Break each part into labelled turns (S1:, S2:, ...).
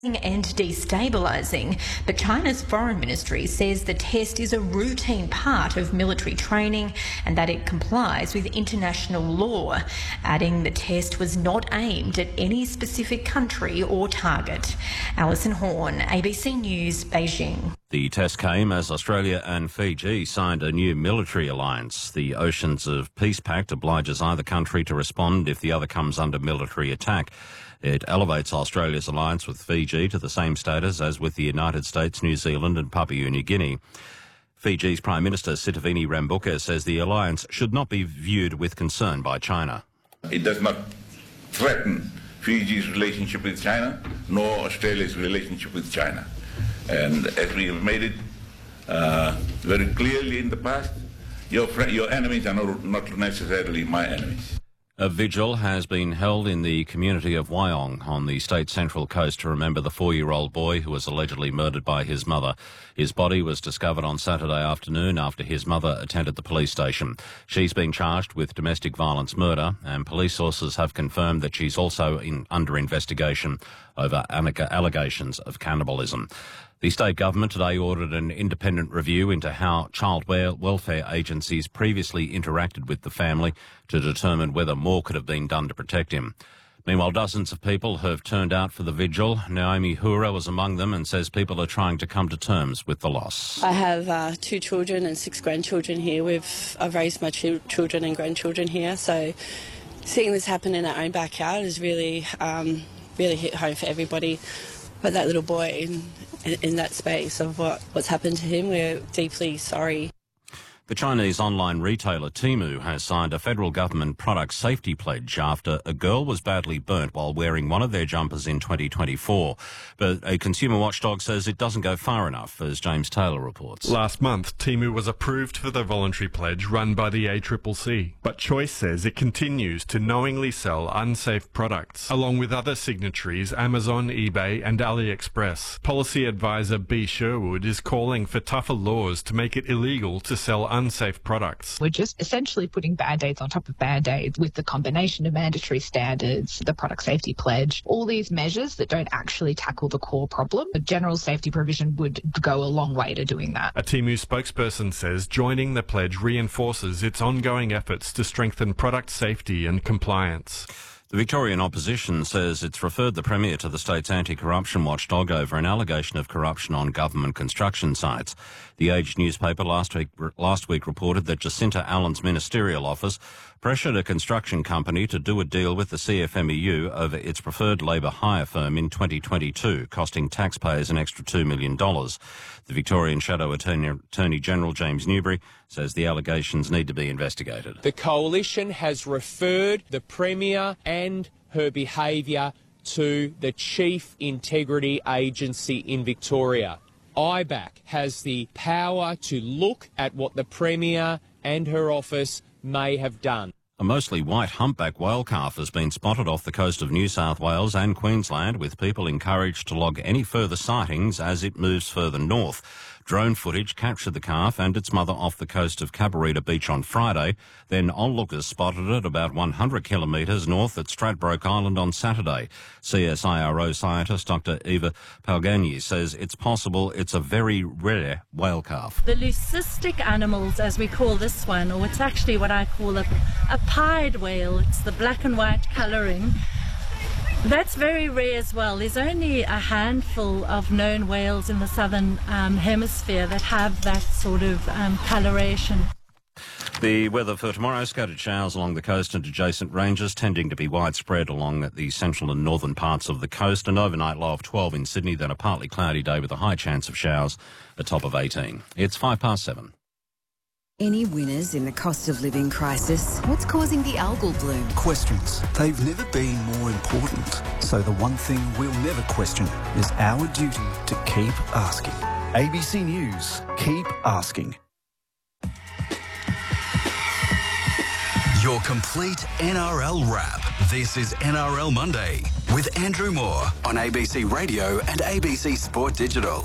S1: and destabilising, but China's foreign ministry says the test is a routine part of military training and that it complies with international law, adding the test was not aimed at any specific country or target. Alison Horn, ABC News, Beijing.
S2: The test came as Australia and Fiji signed a new military alliance. The Oceans of Peace Pact obliges either country to respond if the other comes under military attack. It elevates Australia's alliance with Fiji to the same status as with the United States, New Zealand and Papua New Guinea. Fiji's Prime Minister Sitiveni Rabuka says the alliance should not be viewed with concern by China.
S3: It does not threaten Fiji's relationship with China, nor Australia's relationship with China. And as we have made it very clearly in the past, your enemies are not necessarily my enemies.
S2: A vigil has been held in the community of Wyong on the state central coast to remember the 4-year-old boy who was allegedly murdered by his mother. His body was discovered on Saturday afternoon after his mother attended the police station. She's been charged with domestic violence murder, and police sources have confirmed that she's also under investigation over allegations of cannibalism. The state government today ordered an independent review into how child welfare agencies previously interacted with the family to determine whether more could have been done to protect him. Meanwhile, dozens of people have turned out for the vigil. Naomi Hura was among them and says people are trying to come to terms with the loss.
S4: I have 2 children and 6 grandchildren here. I've raised my children and grandchildren here, so seeing this happen in our own backyard is really hit home for everybody. But that little boy in that space of what's happened to him, we're deeply sorry.
S2: The Chinese online retailer Temu has signed a federal government product safety pledge after a girl was badly burnt while wearing one of their jumpers in 2024. But a consumer watchdog says it doesn't go far enough, as James Taylor reports.
S5: Last month, Temu was approved for the voluntary pledge run by the ACCC. But Choice says it continues to knowingly sell unsafe products, along with other signatories Amazon, eBay and AliExpress. Policy advisor B. Sherwood is calling for tougher laws to make it illegal to sell unsafe products.
S6: We're just essentially putting Band-Aids on top of Band-Aids with the combination of mandatory standards, the product safety pledge, all these measures that don't actually tackle the core problem. A general safety provision would go a long way to doing that.
S5: A Temu spokesperson says joining the pledge reinforces its ongoing efforts to strengthen product safety and compliance.
S2: The Victorian opposition says it's referred the Premier to the state's anti-corruption watchdog over an allegation of corruption on government construction sites. The Age newspaper last week reported that Jacinta Allen's ministerial office pressured a construction company to do a deal with the CFMEU over its preferred Labor hire firm in 2022, costing taxpayers an extra $2 million. The Victorian Shadow Attorney General James Newbury says the allegations need to be investigated.
S7: The Coalition has referred the Premier and her behaviour to the Chief Integrity Agency in Victoria. IBAC has the power to look at what the Premier and her office may have done.
S2: A mostly white humpback whale calf has been spotted off the coast of New South Wales and Queensland, with people encouraged to log any further sightings as it moves further north. Drone footage captured the calf and its mother off the coast of Cabarita Beach on Friday. Then onlookers spotted it about 100 kilometres north at Stradbroke Island on Saturday. CSIRO scientist Dr. Eva Palgani says it's possible it's a very rare whale calf.
S8: The leucistic animals, as we call this one, or it's actually what I call a pied whale, it's the black and white colouring. That's very rare as well. There's only a handful of known whales in the southern hemisphere that have that sort of coloration.
S2: The weather for tomorrow, scattered showers along the coast and adjacent ranges, tending to be widespread along the central and northern parts of the coast. An overnight low of 12 in Sydney, then a partly cloudy day with a high chance of showers, a top of 18. It's 7:05.
S9: Any winners in the cost of living crisis? What's causing the algal bloom?
S10: Questions. They've never been more important. So the one thing we'll never question is our duty to keep asking. ABC News. Keep asking.
S11: Your complete NRL wrap. This is NRL Monday with Andrew Moore on ABC Radio and ABC Sport Digital.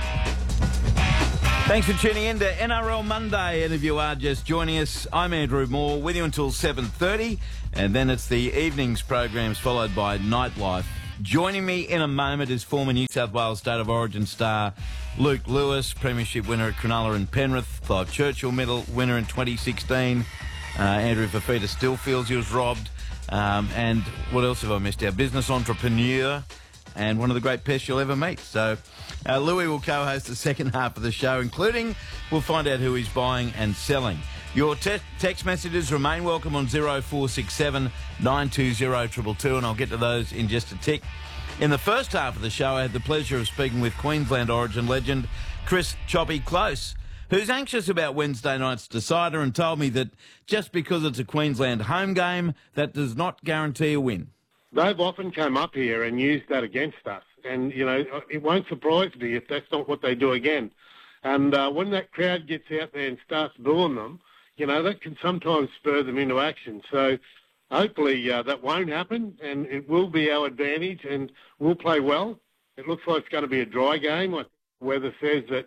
S12: Thanks for tuning in to NRL Monday, and if you are just joining us, I'm Andrew Moore with you until 7:30, and then it's the evenings programs followed by Nightlife Joining me in a moment is former New South Wales State of Origin star Luke Lewis, premiership winner at Cronulla and Penrith, Clive Churchill medal winner in 2016. Andrew Fafita still feels he was robbed. And what else have I missed? Our business entrepreneur and one of the great pests you'll ever meet. So Louis will co-host the second half of the show, including we'll find out who he's buying and selling. Your text messages remain welcome on 0467 920 222, and I'll get to those in just a tick. In the first half of the show, I had the pleasure of speaking with Queensland Origin legend Chris Choppy Close, who's anxious about Wednesday night's decider and told me that just because it's a Queensland home game, that does not guarantee a win.
S13: They've often come up here and used that against us. And, you know, it won't surprise me if that's not what they do again. And when that crowd gets out there and starts booing them, you know, that can sometimes spur them into action. So hopefully that won't happen, and it will be our advantage, and we'll play well. It looks like it's going to be a dry game. Like the weather says that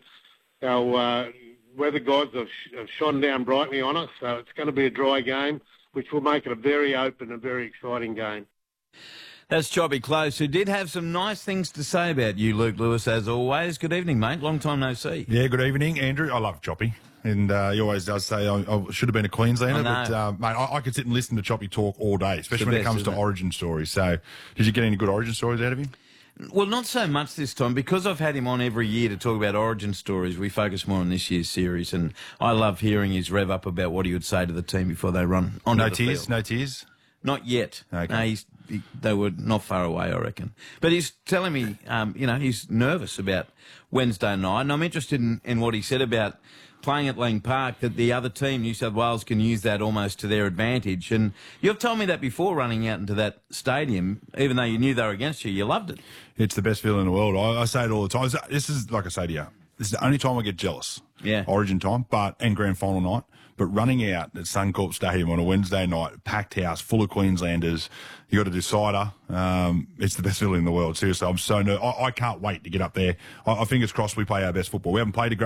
S13: our weather gods have shone down brightly on us, so it's going to be a dry game, which will make it a very open and very exciting game.
S12: That's Choppy Close, who did have some nice things to say about you, Luke Lewis, as always. Good evening, mate. Long time no see.
S14: Yeah, good evening, Andrew. I love Choppy. And he always does say I should have been a Queenslander, but mate, I could sit and listen to Choppy talk all day, especially when it comes to Origin stories. So, did you get any good Origin stories out of him?
S12: Well, not so much this time. Because I've had him on every year to talk about Origin stories, we focus more on this year's series, and I love hearing his rev up about what he would say to the team before they run onto the field.
S14: No tears?
S12: Not yet.
S14: Okay.
S12: No, they were not far away, I reckon. But he's telling me, you know, he's nervous about Wednesday night, and I'm interested in what he said about playing at Lang Park, that the other team, New South Wales, can use that almost to their advantage. And you've told me that before, running out into that stadium, even though you knew they were against you, you loved it.
S14: It's the best feeling in the world. I say it all the time. This is, like I say to you, this is the only time I get jealous.
S12: Yeah.
S14: Origin time, and grand final night. But running out at Suncorp Stadium on a Wednesday night, packed house, full of Queenslanders, you got a decider. It's the best feeling in the world. Seriously, I'm so nervous. I can't wait to get up there. I fingers crossed we play our best football. We haven't played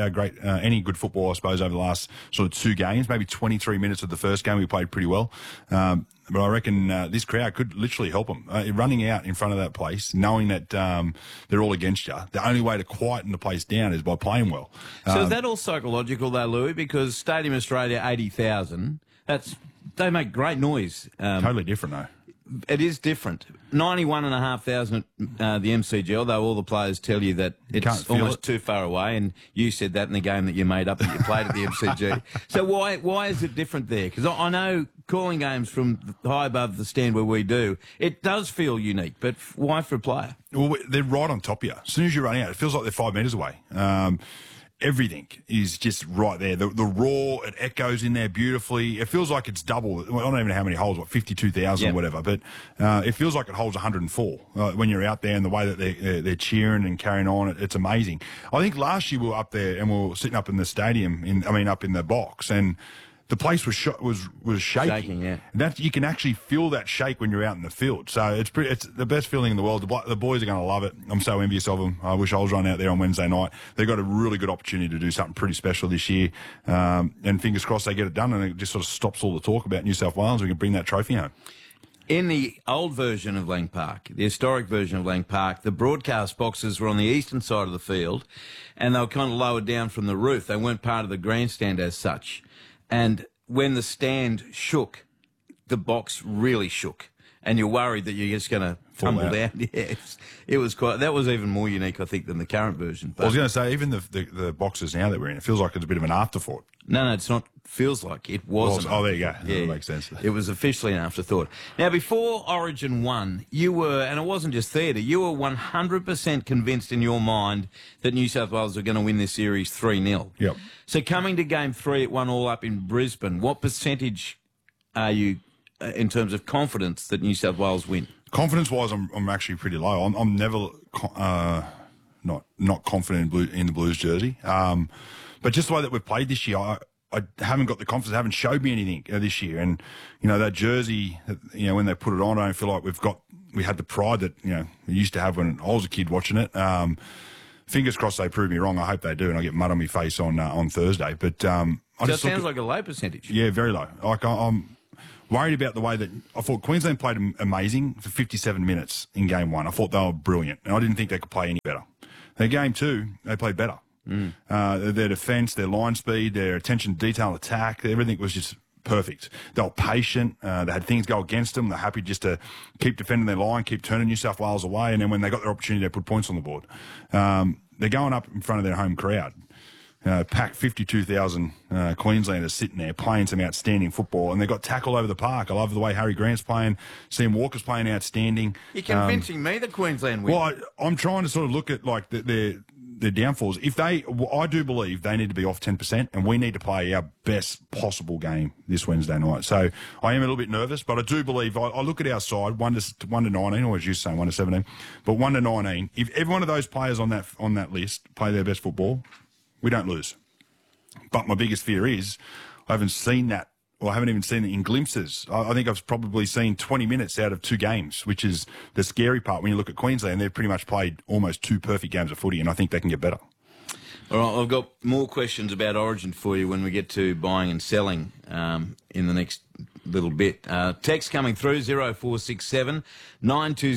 S14: any good football, I suppose, over the last sort of 2 games. Maybe 23 minutes of the first game we played pretty well. But I reckon this crowd could literally help them. Running out in front of that place, knowing that they're all against you, the only way to quieten the place down is by playing well.
S12: So is that all psychological, though, Louis? Because Stadium Australia, 80,000, they make great noise.
S14: Totally different, though.
S12: It is different. 91,500 at the MCG, although all the players tell you that it's almost too far away, and you said that in the game that you made up that you played at the MCG. So why is it different there? Because I know calling games from high above the stand where we do, it does feel unique, but why for a player?
S14: Well, they're right on top of you. As soon as you're running out, it feels like they're 5 metres away. Everything is just right there. The roar, it echoes in there beautifully. It feels like it's double. I don't even know how many holes, 52,000 or whatever, but it feels like it holds 104 when you're out there, and the way that they're cheering and carrying on. It's amazing. I think last year we were up there and we were sitting up in the stadium, up in the box, and the place was shaking.
S12: Yeah.
S14: That you can actually feel that shake when you're out in the field. So it's the best feeling in the world. The boys are going to love it. I'm so envious of them. I wish I was running out there on Wednesday night. They've got a really good opportunity to do something pretty special this year. And fingers crossed they get it done, and it just sort of stops all the talk about New South Wales. We can bring that trophy home.
S12: In the old version of Lang Park, the historic version of Lang Park, the broadcast boxes were on the eastern side of the field, and they were kind of lowered down from the roof. They weren't part of the grandstand as such. And when the stand shook, the box really shook, and you're worried that you're just going to tumble down. Yes, it was that was even more unique, I think, than the current version. But
S14: I was going to say, even the boxes now that we're in, it feels like it's a bit of an afterthought.
S12: No, it's not. Feels like it wasn't.
S14: Oh, there you go.
S12: Yeah,
S14: that makes sense.
S12: It was officially an afterthought. Now, before Origin 1, you were, and it wasn't just theatre, you were 100% convinced in your mind that New South Wales were going to win this series 3-0.
S14: Yep.
S12: So coming to Game 3, it 1-1 in Brisbane. What percentage are you in terms of confidence that New South Wales win?
S14: Confidence-wise, I'm actually pretty low. I'm never not confident in the Blues jersey. But just the way that we've played this year, I haven't got the confidence. They haven't showed me anything this year. And, that jersey, when they put it on, I don't feel like we had the pride that, we used to have when I was a kid watching it. Fingers crossed they prove me wrong. I hope they do, and I get mud on my face on Thursday. But
S12: so it sounds like a low percentage.
S14: Yeah, very low. Like Worried about the way that I thought Queensland played amazing for 57 minutes in game one. I thought they were brilliant, and I didn't think they could play any better. Their game two, they played better. Their defence, their line speed, their attention to detail, attack, everything was just perfect. They were patient. They had things go against them. They're happy just to keep defending their line, keep turning New South Wales away, and then when they got their opportunity, they put points on the board. They're going up in front of their home crowd. Packed 52,000 Queenslanders sitting there playing some outstanding football, and they got tackle over the park. I love the way Harry Grant's playing. Sam Walker's playing outstanding.
S12: You're convincing me that Queensland win.
S14: Well, I'm trying to sort of look at like their downfalls. I do believe they need to be off 10%, and we need to play our best possible game this Wednesday night. So I am a little bit nervous, but I do believe I look at our side 1 to 19, or as you say 1 to 17, but 1 to 19. If every one of those players on that list play their best football, we don't lose. But my biggest fear is I haven't seen that, or I haven't even seen it in glimpses. I think I've probably seen 20 minutes out of 2 games, which is the scary part. When you look at Queensland, they've pretty much played almost 2 perfect games of footy, and I think they can get better.
S12: All right, I've got more questions about Origin for you when we get to buying and selling in the next little bit. Text coming through, 0467 920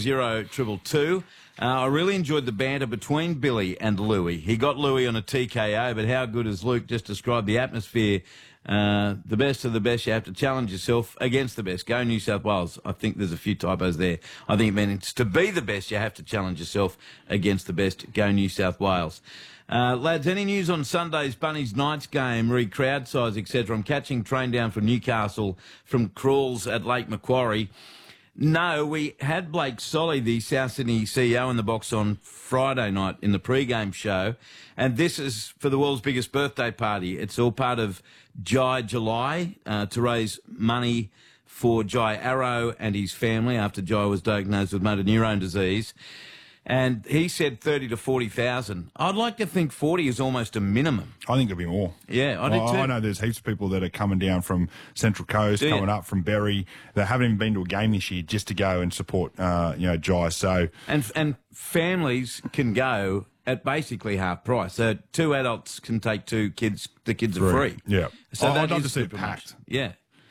S12: 222. I really enjoyed the banter between Billy and Louis. He got Louis on a TKO, but how good has Luke just described the atmosphere? The best of the best, you have to challenge yourself against the best. Go New South Wales. I think there's a few typos there. I think it means to be the best, you have to challenge yourself against the best. Go New South Wales. Lads, any news on Sunday's Bunnies Knights game, crowd size, etc.? I'm catching train down from Newcastle from Crawls at Lake Macquarie. No, we had Blake Solly, the South Sydney CEO, in the box on Friday night in the pre-game show, and this is for the world's biggest birthday party. It's all part of Jai July to raise money for Jai Arrow and his family after Jai was diagnosed with motor neurone disease. And he said 30 to 40,000. I'd like to think 40 is almost a minimum.
S14: I think there'll be more.
S12: Yeah, I do too.
S14: I know there's heaps of people that are coming down from Central Coast, coming up from Berry. They haven't even been to a game this year just to go and support, Jai. So
S12: and families can go at basically half price. So 2 adults can take 2 kids. The kids are free.
S14: Yeah.
S12: So
S14: I'd love to see it packed.
S12: Yeah.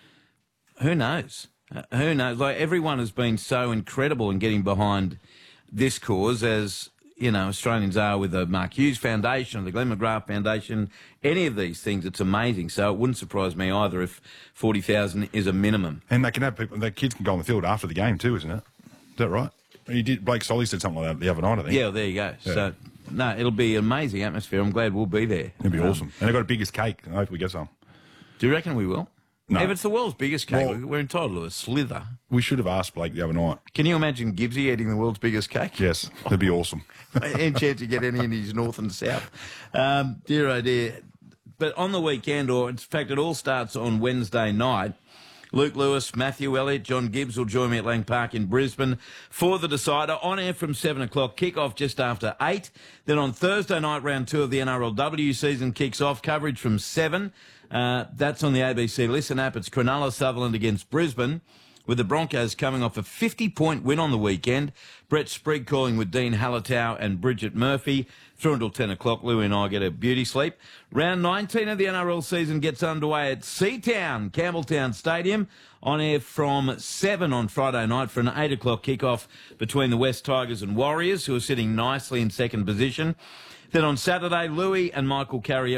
S12: Who knows? Who knows? Like, everyone has been so incredible in getting behind this cause, as Australians are with the Mark Hughes Foundation or the Glenn McGrath Foundation. Any of these things, it's amazing. So it wouldn't surprise me either if 40,000 is a minimum.
S14: And they can have people. The kids can go on the field after the game too, isn't it? Is that right? Blake Solly said something like that the other night, I think.
S12: Yeah, well, there you go. Yeah. So no, it'll be an amazing atmosphere. I'm glad we'll be there.
S14: It'll be awesome. And they've got the biggest cake. I hope we get some.
S12: Do you reckon we will?
S14: No.
S12: If it's the world's biggest cake, we're entitled to a slither.
S14: We should have asked Blake the other night.
S12: Can you imagine Gibbsy eating the world's biggest cake?
S14: Yes, that'd be awesome.
S12: Any chance you get any in his north and south? Dear, oh dear. But on the weekend, or in fact it all starts on Wednesday night, Luke Lewis, Matthew Elliott, John Gibbs will join me at Lang Park in Brisbane for the decider. On air from 7 o'clock, kick-off just after 8. Then on Thursday night, round 2 of the NRLW season kicks off. Coverage from 7. That's on the ABC Listen app. It's Cronulla Sutherland against Brisbane, with the Broncos coming off a 50-point win on the weekend. Brett Sprigg calling with Dean Hallertau and Bridget Murphy. Through until 10 o'clock, Louie and I get a beauty sleep. Round 19 of the NRL season gets underway at Seatown, Campbelltown Stadium, on air from 7 on Friday night for an 8 o'clock kickoff between the West Tigers and Warriors, who are sitting nicely in second position. Then on Saturday, Louie and Michael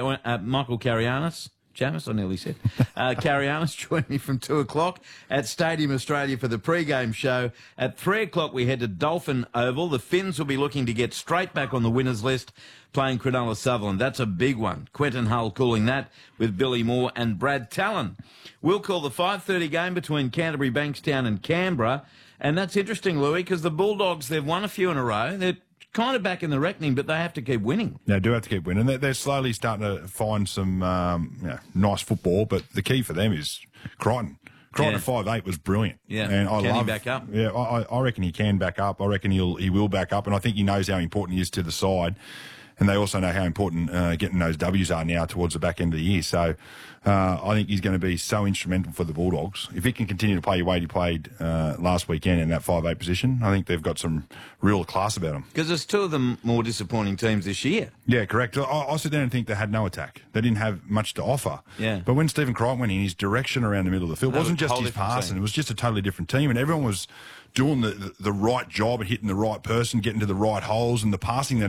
S12: Carianis, Jamis, I nearly said. Carianis join me from 2 o'clock at Stadium Australia for the pre-game show. At 3 o'clock, we head to Dolphin Oval. The Finns will be looking to get straight back on the winners list, playing Cronulla Sutherland. That's a big one. Quentin Hull calling that with Billy Moore and Brad Talon. We'll call the 5:30 game between Canterbury, Bankstown and Canberra. And that's interesting, Louis, because the Bulldogs, they've won a few in a row. They're kind of back in the reckoning, but they have to keep winning.
S14: They do have to keep winning. They're slowly starting to find some nice football, but the key for them is Crichton. Crichton at 5'8" was brilliant.
S12: Yeah,
S14: and
S12: he back up?
S14: Yeah, I reckon he can back up. I reckon he will back up, and I think he knows how important he is to the side. and they also know how important getting those W's are now towards the back end of the year. So I think he's going to be so instrumental for the Bulldogs. If he can continue to play the way he played last weekend in that 5'8" position, I think they've got some real class about them.
S12: Because there's two of the more disappointing teams this year.
S14: Yeah, correct. I sit there and think they had no attack. They didn't have much to offer.
S12: Yeah.
S14: But when Stephen Crichton went in, his direction around the middle of the field wasn't just his passing. It was just a totally different team, and everyone was doing the right job and hitting the right person, getting to the right holes, and the passing that